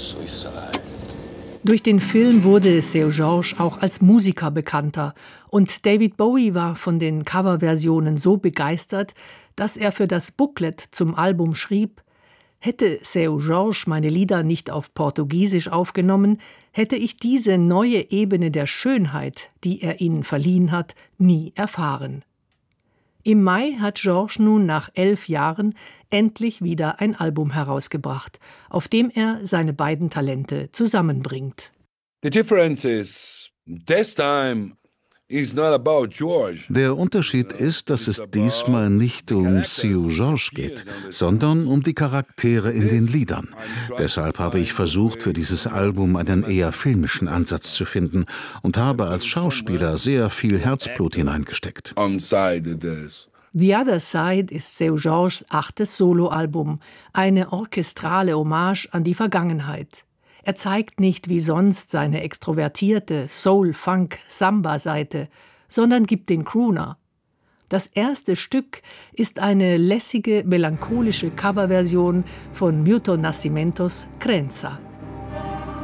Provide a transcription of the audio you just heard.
Durch den Film wurde Seu Jorge auch als Musiker bekannter und David Bowie war von den Coverversionen so begeistert, dass er für das Booklet zum Album schrieb: Hätte Seu Jorge meine Lieder nicht auf Portugiesisch aufgenommen, hätte ich diese neue Ebene der Schönheit, die er ihnen verliehen hat, nie erfahren. Im Mai hat Jorge nun nach 11 Jahren endlich wieder ein Album herausgebracht, auf dem er seine beiden Talente zusammenbringt. Der Unterschied ist, dass es diesmal nicht um Seu Jorge geht, sondern um die Charaktere in den Liedern. Deshalb habe ich versucht, für dieses Album einen eher filmischen Ansatz zu finden und habe als Schauspieler sehr viel Herzblut hineingesteckt. The Other Side ist Seu Jorges 8. Soloalbum, eine orchestrale Hommage an die Vergangenheit. Er zeigt nicht wie sonst seine extrovertierte Soul-, Funk-, Samba-Seite, sondern gibt den Crooner. Das erste Stück ist eine lässige, melancholische Coverversion von Milton Nascimentos Crença.